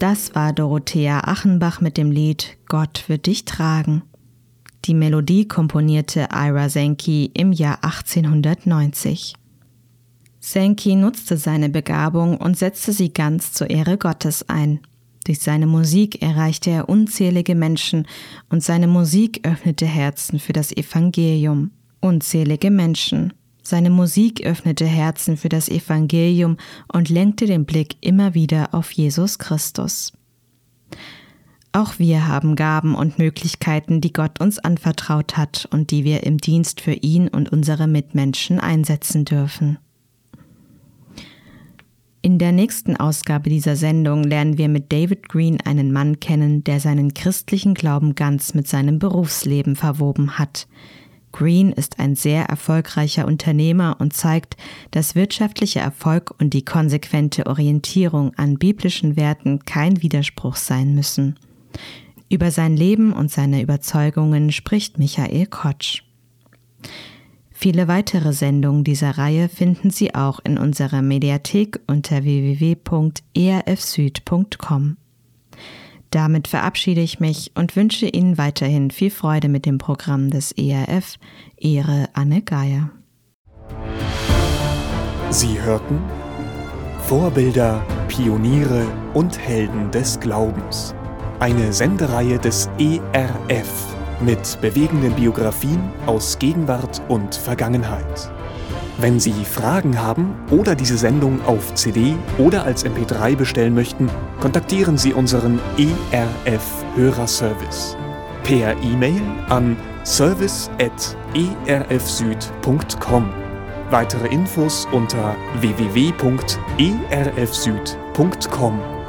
Das war Dorothea Achenbach mit dem Lied »Gott wird dich tragen«. Die Melodie komponierte Ira Sankey im Jahr 1890. Sankey nutzte seine Begabung und setzte sie ganz zur Ehre Gottes ein. Durch seine Musik erreichte er unzählige Menschen und seine Musik öffnete Herzen für das Evangelium. Unzählige Menschen. Seine Musik öffnete Herzen für das Evangelium und lenkte den Blick immer wieder auf Jesus Christus. Auch wir haben Gaben und Möglichkeiten, die Gott uns anvertraut hat und die wir im Dienst für ihn und unsere Mitmenschen einsetzen dürfen. In der nächsten Ausgabe dieser Sendung lernen wir mit David Green einen Mann kennen, der seinen christlichen Glauben ganz mit seinem Berufsleben verwoben hat. Green ist ein sehr erfolgreicher Unternehmer und zeigt, dass wirtschaftlicher Erfolg und die konsequente Orientierung an biblischen Werten kein Widerspruch sein müssen. Über sein Leben und seine Überzeugungen spricht Michael Kotsch. Viele weitere Sendungen dieser Reihe finden Sie auch in unserer Mediathek unter www.erfsüd.com. Damit verabschiede ich mich und wünsche Ihnen weiterhin viel Freude mit dem Programm des ERF. Ihre Anne Geier. Sie hörten Vorbilder, Pioniere und Helden des Glaubens. Eine Sendereihe des ERF mit bewegenden Biografien aus Gegenwart und Vergangenheit. Wenn Sie Fragen haben oder diese Sendung auf CD oder als MP3 bestellen möchten, kontaktieren Sie unseren ERF-Hörerservice per E-Mail an service@erfsüd.com. Weitere Infos unter www.erfsüd.com.